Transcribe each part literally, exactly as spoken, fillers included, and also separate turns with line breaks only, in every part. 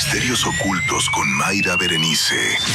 Misterios ocultos con Mayra Berenice.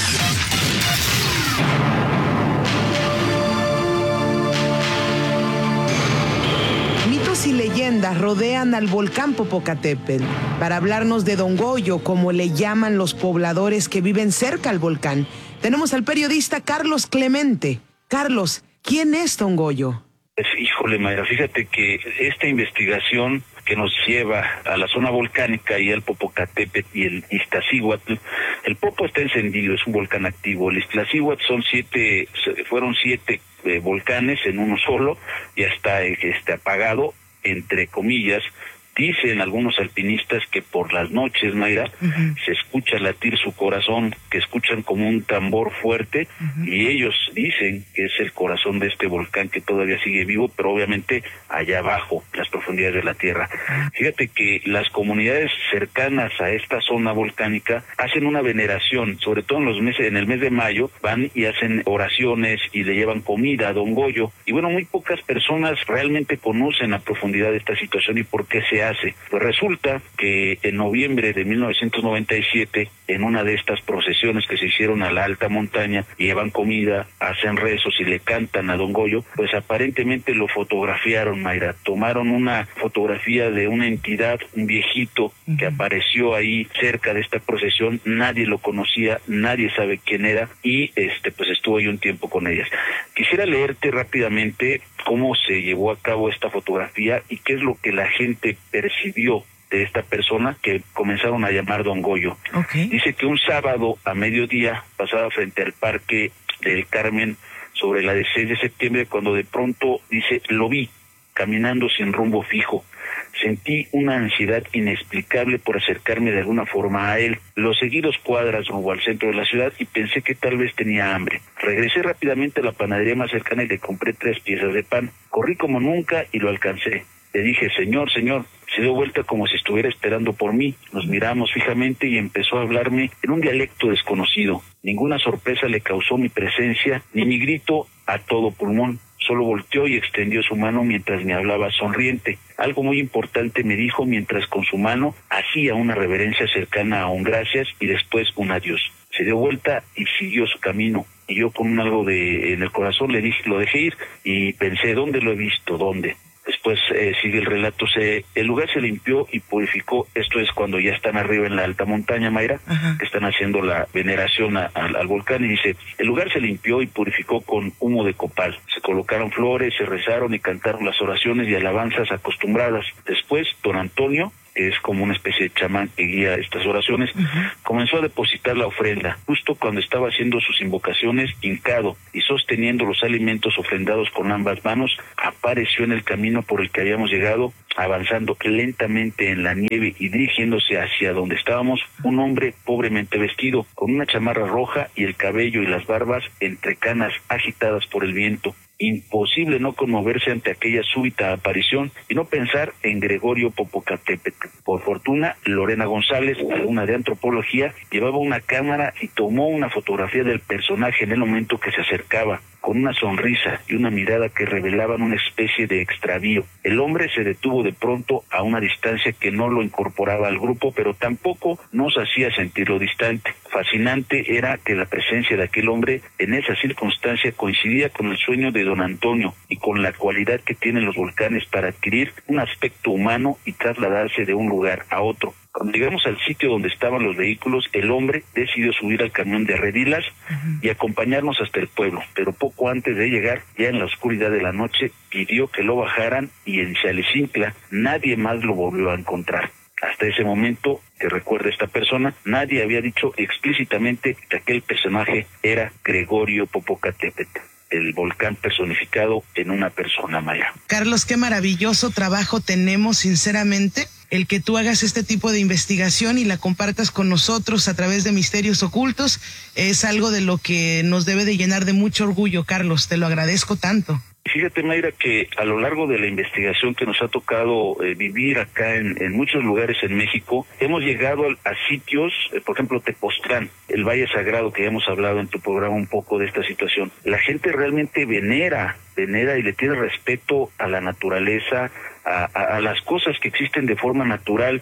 Mitos y leyendas rodean al volcán Popocatépetl. Para hablarnos de Don Goyo, como le llaman los pobladores que viven cerca al volcán, tenemos al periodista Carlos Clemente. Carlos, ¿quién es Don Goyo?
Híjole, Mayra, fíjate que esta investigación que nos lleva a la zona volcánica y al Popocatépetl y el Iztaccíhuatl, el Popo está encendido, es un volcán activo. El Iztaccíhuatl son siete, fueron siete eh, volcanes en uno solo, ya está este, apagado, entre comillas. Dicen algunos alpinistas que por las noches, Mayra, uh-huh. se escucha latir su corazón, que escuchan como un tambor fuerte, uh-huh. y ellos dicen que es el corazón de este volcán que todavía sigue vivo, pero obviamente allá abajo, en las profundidades de la tierra. Uh-huh. Fíjate que las comunidades cercanas a esta zona volcánica hacen una veneración, sobre todo en los meses, en el mes de mayo, van y hacen oraciones y le llevan comida a Don Goyo. Y bueno, muy pocas personas realmente conocen a profundidad esta situación y por qué se hace. Pues resulta que en noviembre de mil novecientos noventa y siete, en una de estas procesiones que se hicieron a la alta montaña, llevan comida, hacen rezos y le cantan a Don Goyo, pues aparentemente lo fotografiaron, Mayra. Tomaron una fotografía de una entidad, un viejito, uh-huh. que apareció ahí cerca de esta procesión, nadie lo conocía, nadie sabe quién era, y este pues estuvo ahí un tiempo con ellas. Quisiera leerte rápidamente cómo se llevó a cabo esta fotografía y qué es lo que la gente percibió de esta persona que comenzaron a llamar Don Goyo. Okay. Dice que un sábado a mediodía pasaba frente al Parque del Carmen sobre la de seis de septiembre, cuando de pronto, dice, lo vi caminando sin rumbo fijo. Sentí una ansiedad inexplicable por acercarme de alguna forma a él. Lo seguí dos cuadras rumbo al centro de la ciudad y pensé que tal vez tenía hambre. Regresé rápidamente a la panadería más cercana y le compré tres piezas de pan. Corrí como nunca y lo alcancé. Le dije, señor, señor. Se dio vuelta como si estuviera esperando por mí. Nos miramos fijamente y empezó a hablarme en un dialecto desconocido. Ninguna sorpresa le causó mi presencia, ni mi grito a todo pulmón. Solo volteó y extendió su mano mientras me hablaba sonriente. Algo muy importante me dijo mientras con su mano hacía una reverencia cercana a un gracias y después un adiós. Se dio vuelta y siguió su camino. Y yo con algo de en el corazón le dije, lo dejé ir y pensé, ¿dónde lo he visto? ¿Dónde? Después eh, sigue el relato, se, el lugar se limpió y purificó. Esto es cuando ya están arriba en la alta montaña, Mayra, uh-huh. que están haciendo la veneración a, a, al volcán, y dice, el lugar se limpió y purificó con humo de copal. Se colocaron flores, se rezaron y cantaron las oraciones y alabanzas acostumbradas. Después, don Antonio, que es como una especie de chamán que guía estas oraciones, uh-huh. comenzó a depositar la ofrenda. Justo cuando estaba haciendo sus invocaciones, hincado y sosteniendo los alimentos ofrendados con ambas manos, apareció en el camino por el que habíamos llegado, avanzando lentamente en la nieve y dirigiéndose hacia donde estábamos, un hombre pobremente vestido, con una chamarra roja y el cabello y las barbas entre canas agitadas por el viento. Imposible no conmoverse ante aquella súbita aparición y no pensar en Gregorio Popocatépetl. Por fortuna, Lorena González, alumna de antropología, llevaba una cámara y tomó una fotografía del personaje en el momento que se acercaba, con una sonrisa y una mirada que revelaban una especie de extravío. El hombre se detuvo de pronto a una distancia que no lo incorporaba al grupo, pero tampoco nos hacía sentirlo distante. Fascinante era que la presencia de aquel hombre en esa circunstancia coincidía con el sueño de don Antonio y con la cualidad que tienen los volcanes para adquirir un aspecto humano y trasladarse de un lugar a otro. Cuando llegamos al sitio donde estaban los vehículos, el hombre decidió subir al camión de redilas uh-huh. y acompañarnos hasta el pueblo, pero poco antes de llegar, ya en la oscuridad de la noche, pidió que lo bajaran y en Xalecincla nadie más lo volvió a encontrar. Hasta ese momento, que recuerda esta persona, nadie había dicho explícitamente que aquel personaje era Gregorio Popocatépetl, el volcán personificado en una persona, Maya.
Carlos, qué maravilloso trabajo tenemos, sinceramente, el que tú hagas este tipo de investigación y la compartas con nosotros a través de Misterios Ocultos. Es algo de lo que nos debe de llenar de mucho orgullo, Carlos. Te lo agradezco tanto.
Fíjate, Mayra, que a lo largo de la investigación que nos ha tocado eh, vivir acá en, en muchos lugares en México, hemos llegado a, a sitios, eh, por ejemplo, Tepoztlán, el Valle Sagrado, que ya hemos hablado en tu programa un poco de esta situación. La gente realmente venera, venera y le tiene respeto a la naturaleza, a, a, a las cosas que existen de forma natural.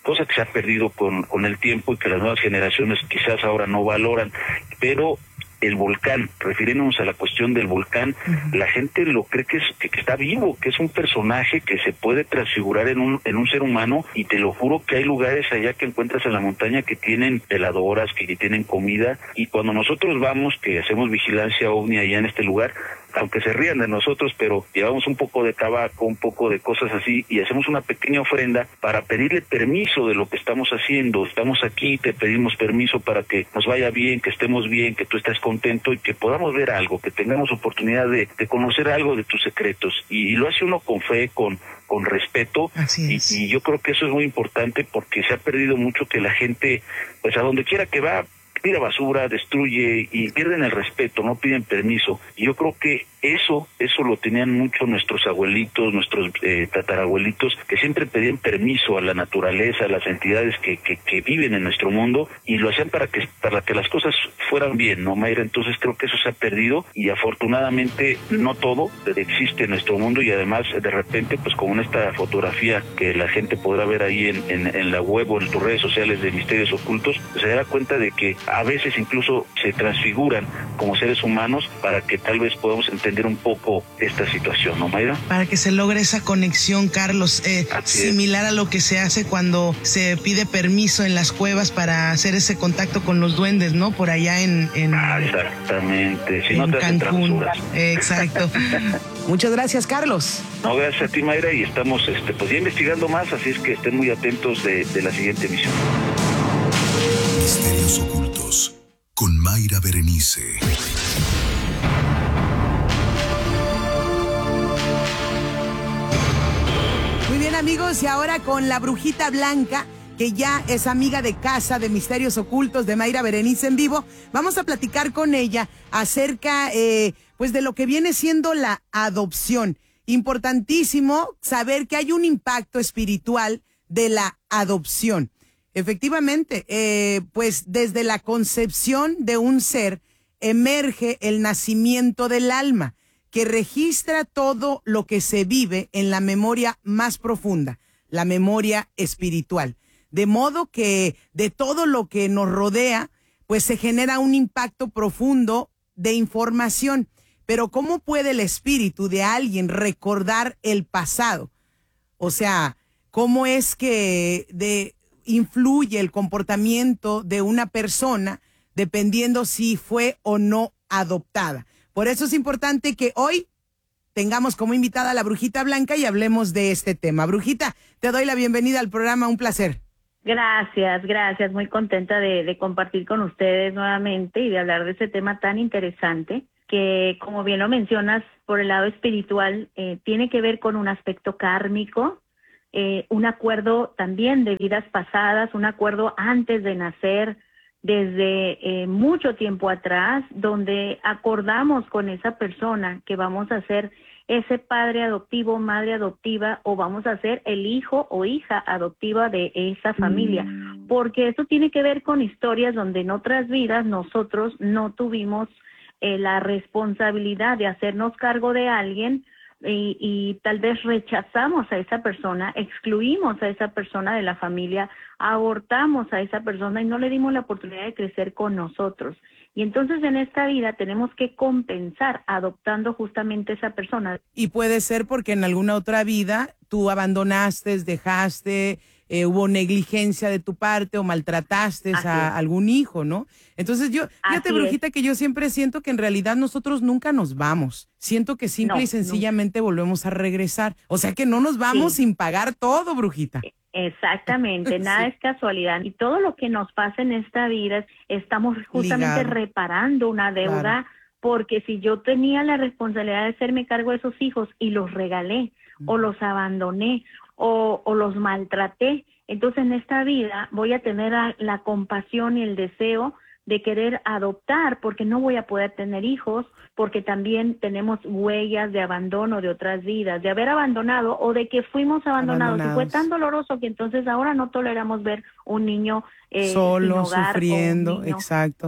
cosa que se ha perdido con, con el tiempo y que las nuevas generaciones quizás ahora no valoran, pero el volcán, refiriéndonos a la cuestión del volcán, uh-huh. la gente lo cree que, es, que, que está vivo, que es un personaje que se puede transfigurar en un en un ser humano, y te lo juro que hay lugares allá que encuentras en la montaña que tienen veladoras, que tienen comida, y cuando nosotros vamos, que hacemos vigilancia ovni allá en este lugar, aunque se rían de nosotros, pero llevamos un poco de tabaco, un poco de cosas así, y hacemos una pequeña ofrenda para pedirle permiso de lo que estamos haciendo. Estamos aquí, te pedimos permiso para que nos vaya bien, que estemos bien, que tú estés contento y que podamos ver algo, que tengamos oportunidad de, de conocer algo de tus secretos. Y, y lo hace uno con fe, con, con respeto, y, y yo creo que eso es muy importante, porque se ha perdido mucho que la gente, pues a donde quiera que va, tira basura, destruye y pierden el respeto, no piden permiso. Y yo creo que eso, eso lo tenían mucho nuestros abuelitos, nuestros eh, tatarabuelitos, que siempre pedían permiso a la naturaleza, a las entidades que, que, que viven en nuestro mundo, y lo hacían para que, para que las cosas fueran bien, ¿no, Mayra? Entonces creo que eso se ha perdido, y afortunadamente no todo existe en nuestro mundo, y además de repente, pues como en esta fotografía que la gente podrá ver ahí en, en, en la web o en tus redes sociales de Misterios Ocultos, se dará cuenta de que a veces incluso se transfiguran como seres humanos para que tal vez podamos entender un poco esta situación, ¿no, Mayra?
Para que se logre esa conexión, Carlos, eh, similar a lo que se hace cuando se pide permiso en las cuevas para hacer ese contacto con los duendes, ¿no? Por allá en... en
ah, exactamente, si
en
no te hacen
Cancún. Eh, exacto.
Muchas gracias, Carlos.
No, gracias a ti, Mayra, y estamos este, pues ya investigando más, así es que estén muy atentos de, de la siguiente emisión.
Misterios Ocultos con Mayra Berenice.
Muy bien, amigos, y ahora con la Brujita Blanca, que ya es amiga de casa de Misterios Ocultos de Mayra Berenice en vivo, vamos a platicar con ella acerca eh, pues de lo que viene siendo la adopción. Importantísimo saber que hay un impacto espiritual de la adopción. Efectivamente, eh, pues desde la concepción de un ser emerge el nacimiento del alma, que registra todo lo que se vive en la memoria más profunda, la memoria espiritual. De modo que de todo lo que nos rodea, pues se genera un impacto profundo de información. Pero ¿cómo puede el espíritu de alguien recordar el pasado? O sea, ¿cómo es que de, influye el comportamiento de una persona dependiendo si fue o no adoptada? Por eso es importante que hoy tengamos como invitada a la Brujita Blanca y hablemos de este tema. Brujita, te doy la bienvenida al programa, un placer.
Gracias, gracias, muy contenta de, de compartir con ustedes nuevamente y de hablar de este tema tan interesante que, como bien lo mencionas, por el lado espiritual, eh, tiene que ver con un aspecto kármico, eh, un acuerdo también de vidas pasadas, un acuerdo antes de nacer, desde eh, mucho tiempo atrás, donde acordamos con esa persona que vamos a ser ese padre adoptivo, madre adoptiva, o vamos a ser el hijo o hija adoptiva de esa familia, mm. porque esto tiene que ver con historias donde en otras vidas nosotros no tuvimos eh, la responsabilidad de hacernos cargo de alguien, Y, y tal vez rechazamos a esa persona, excluimos a esa persona de la familia, abortamos a esa persona y no le dimos la oportunidad de crecer con nosotros. Y entonces en esta vida tenemos que compensar adoptando justamente a esa persona.
Y puede ser porque en alguna otra vida tú abandonaste, dejaste, eh, hubo negligencia de tu parte o maltrataste Así a es. algún hijo, ¿no? Entonces yo, fíjate, Así Brujita, es. que yo siempre siento que en realidad nosotros nunca nos vamos. Siento que simple no, y sencillamente no. volvemos a regresar. O sea que no nos vamos sí. sin pagar todo, Brujita.
Exactamente, nada sí. es casualidad. Y todo lo que nos pasa en esta vida, estamos justamente Ligado. reparando una deuda, claro. porque si yo tenía la responsabilidad de hacerme cargo de esos hijos y los regalé, mm. o los abandoné, o, o los maltraté, entonces en esta vida voy a tener la, la compasión y el deseo de querer adoptar, porque no voy a poder tener hijos, porque también tenemos huellas de abandono de otras vidas, de haber abandonado o de que fuimos abandonados. abandonados. Y fue tan doloroso que entonces ahora no toleramos ver un niño eh,
solo,
sin hogar,
sufriendo,
o un niño.
Exacto.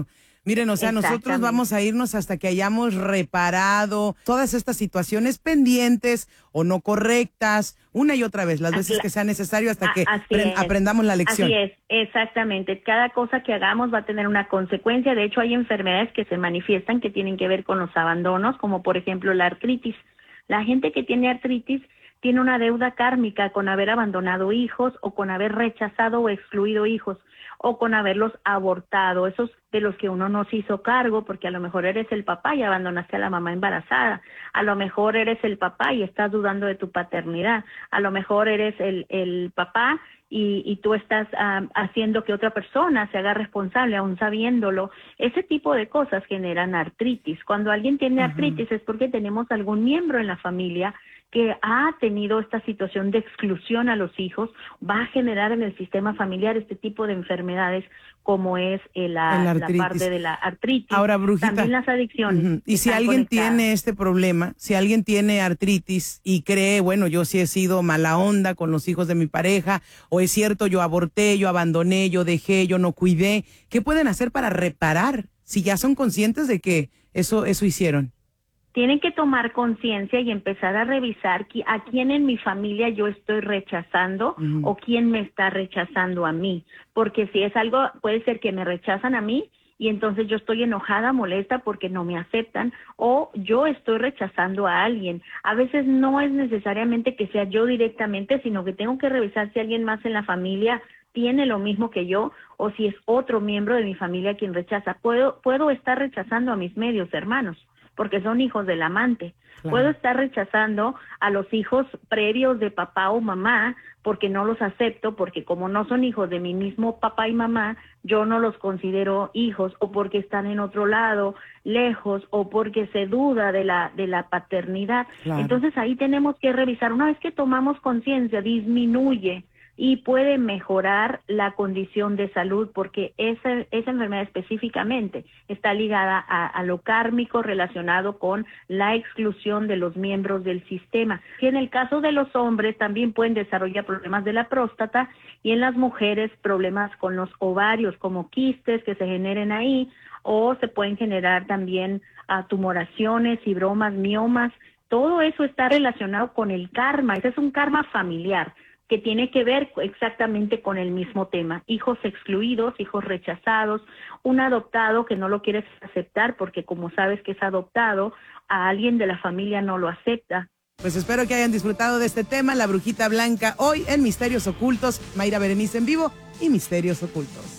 Miren, o sea, nosotros vamos a irnos hasta que hayamos reparado todas estas situaciones pendientes o no correctas, una y otra vez, las veces que sea necesario hasta que pre- aprendamos la lección.
Así es, exactamente. Cada cosa que hagamos va a tener una consecuencia. De hecho, hay enfermedades que se manifiestan que tienen que ver con los abandonos, como por ejemplo la artritis. La gente que tiene artritis tiene una deuda kármica con haber abandonado hijos o con haber rechazado o excluido hijos o con haberlos abortado, esos de los que uno no se hizo cargo, porque a lo mejor eres el papá y abandonaste a la mamá embarazada, a lo mejor eres el papá y estás dudando de tu paternidad, a lo mejor eres el, el papá y, y tú estás um, haciendo que otra persona se haga responsable aún sabiéndolo. Ese tipo de cosas generan artritis. Cuando alguien tiene uh-huh. artritis es porque tenemos algún miembro en la familia que ha tenido esta situación de exclusión a los hijos, va a generar en el sistema familiar este tipo de enfermedades como es eh, la, la parte de la artritis.
Ahora, brujita,
también las adicciones.
Uh-huh. Y si alguien conectadas. tiene este problema, si alguien tiene artritis y cree, bueno, yo sí he sido mala onda con los hijos de mi pareja, o es cierto, yo aborté, yo abandoné, yo dejé, yo no cuidé, ¿qué pueden hacer para reparar si ya son conscientes de que eso, eso hicieron?
Tienen que tomar conciencia y empezar a revisar a quién en mi familia yo estoy rechazando uh-huh. o quién me está rechazando a mí. Porque si es algo, puede ser que me rechazan a mí y entonces yo estoy enojada, molesta porque no me aceptan, o yo estoy rechazando a alguien. A veces no es necesariamente que sea yo directamente, sino que tengo que revisar si alguien más en la familia tiene lo mismo que yo o si es otro miembro de mi familia quien rechaza. Puedo, puedo estar rechazando a mis medios hermanos, porque son hijos del amante. Claro. Puedo estar rechazando a los hijos previos de papá o mamá porque no los acepto, porque como no son hijos de mi mismo papá y mamá, yo no los considero hijos, o porque están en otro lado, lejos, o porque se duda de la de la paternidad. Claro. Entonces ahí tenemos que revisar. Una vez que tomamos conciencia, disminuye y puede mejorar la condición de salud, porque esa, esa enfermedad específicamente está ligada a, a lo kármico relacionado con la exclusión de los miembros del sistema. Y en el caso de los hombres también pueden desarrollar problemas de la próstata, y en las mujeres problemas con los ovarios, como quistes que se generen ahí, o se pueden generar también uh, tumoraciones, fibromas, miomas. Todo eso está relacionado con el karma. Ese es un karma familiar que tiene que ver exactamente con el mismo tema. Hijos excluidos, hijos rechazados, un adoptado que no lo quieres aceptar porque como sabes que es adoptado, a alguien de la familia no lo acepta.
Pues espero que hayan disfrutado de este tema, La Brujita Blanca, hoy en Misterios Ocultos. Mayra Berenice en vivo y Misterios Ocultos.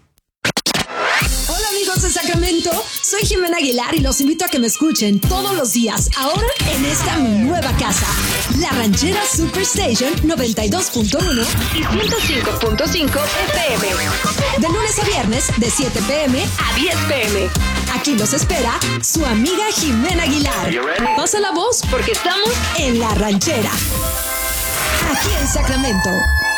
Hola amigos de Sacramento, soy Jimena Aguilar y los invito a que me escuchen todos los días, ahora en esta mi nueva casa, La Ranchera Superstation noventa y dos punto uno y ciento cinco punto cinco F M. De lunes a viernes, de siete pm a diez pm. Aquí los espera su amiga Jimena Aguilar. Pasa la voz porque estamos en La Ranchera, aquí en Sacramento.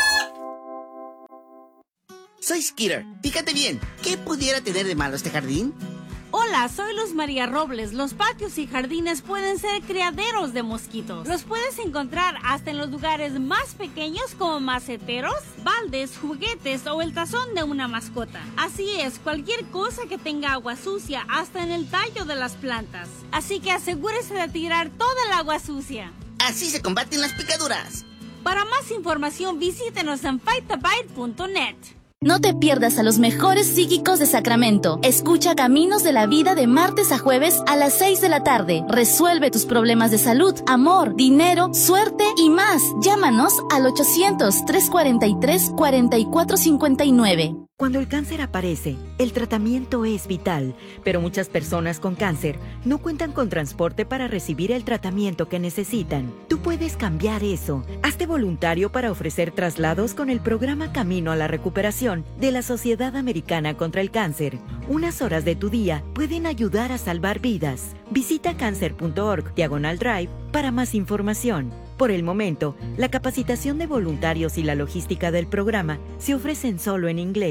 Soy Skitter. Fíjate bien, ¿qué pudiera tener de malo este jardín?
Hola, soy Luz María Robles. Los patios y jardines pueden ser criaderos de mosquitos. Los puedes encontrar hasta en los lugares más pequeños como maceteros, baldes, juguetes o el tazón de una mascota. Así es, cualquier cosa que tenga agua sucia, hasta en el tallo de las plantas. Así que asegúrese de tirar toda el agua sucia.
Así se combaten las picaduras.
Para más información, visítenos en fight the bite punto net.
No te pierdas a los mejores psíquicos de Sacramento. Escucha Caminos de la Vida de martes a jueves a las seis de la tarde. Resuelve tus problemas de salud, amor, dinero, suerte y más. Llámanos al ochocientos, trescientos cuarenta y tres, cuarenta y cuatro cincuenta y nueve.
Cuando el cáncer aparece, el tratamiento es vital, pero muchas personas con cáncer no cuentan con transporte para recibir el tratamiento que necesitan. Tú puedes cambiar eso. Hazte voluntario para ofrecer traslados con el programa Camino a la Recuperación de la Sociedad Americana contra el Cáncer. Unas horas de tu día pueden ayudar a salvar vidas. Visita cáncer punto org diagonal drive para más información. Por el momento, la capacitación de voluntarios y la logística del programa se ofrecen solo en inglés.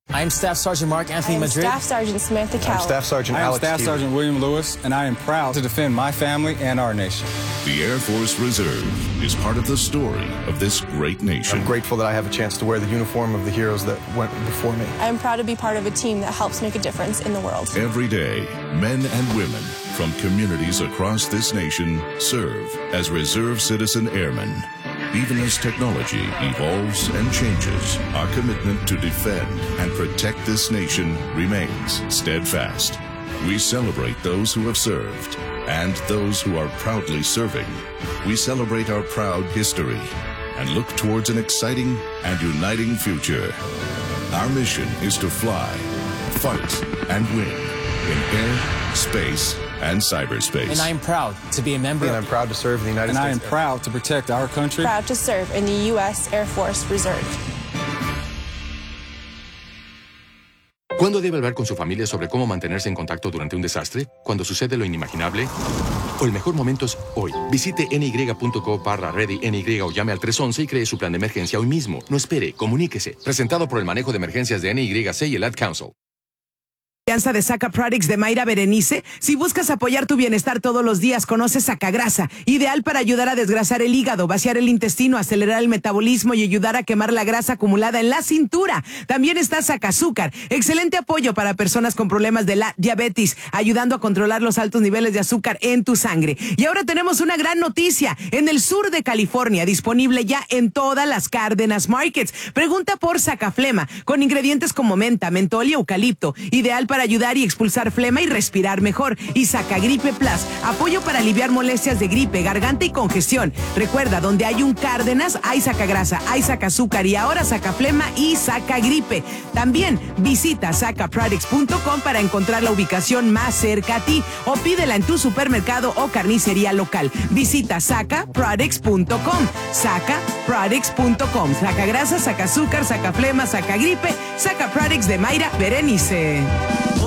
I'm Staff Sergeant Mark Anthony
I'm
Madrid.
Staff Sergeant Samantha Cowell.
I'm Staff Sergeant
I am
Alex
Staff
Keeler.
Sergeant William Lewis, and I am proud to defend my family and our nation.
The Air Force Reserve is part of the story of this great nation.
I'm grateful that I have a chance to wear the uniform of the heroes that went before me.
I'm proud to be part of a team that helps make a difference in the world.
Every day, men and women from communities across this nation serve as Reserve Citizen Airmen. Even as technology evolves and changes, our commitment to defend and protect this nation remains steadfast. We celebrate those who have served and those who are proudly serving. We celebrate our proud history and look towards an exciting and uniting future. Our mission is to fly, fight, and win in air, space, and cyberspace.
And I am proud to be a member.
And I'm proud to serve in the United
and
States.
And I am proud to protect our country.
Proud to serve in the U S Air Force Reserve.
¿Cuándo debe hablar con su familia sobre cómo mantenerse en contacto durante un desastre? ¿Cuando sucede lo inimaginable? O el mejor momento es hoy. Visite N Y punto co barra ready N Y o llame al tres once y cree su plan de emergencia hoy mismo. No espere, comuníquese. Presentado por el manejo de emergencias de N Y C y el Ad Council.
Alianza de Saca Products de Mayra Berenice. Si buscas apoyar tu bienestar todos los días, conoce Sacagrasa, ideal para ayudar a desgrasar el hígado, vaciar el intestino, acelerar el metabolismo y ayudar a quemar la grasa acumulada en la cintura. También está Sacazúcar, excelente apoyo para personas con problemas de la diabetes, ayudando a controlar los altos niveles de azúcar en tu sangre. Y ahora tenemos una gran noticia, en el sur de California, disponible ya en todas las Cárdenas Markets. Pregunta por Sacaflema, con ingredientes como menta, mentol y eucalipto, ideal para Para ayudar y expulsar flema y respirar mejor. Y Sacagripe Plus, apoyo para aliviar molestias de gripe, garganta y congestión. Recuerda, donde hay un Cárdenas, hay Sacagrasa, hay Sacazúcar y ahora Sacaflema y Sacagripe. También visita saca products punto com para encontrar la ubicación más cerca a ti o pídela en tu supermercado o carnicería local. Visita saca products punto com. saca products punto com. Sacagrasa, Sacazúcar, Sacaflema, Sacagripe, Saca Products de Mayra Berenice.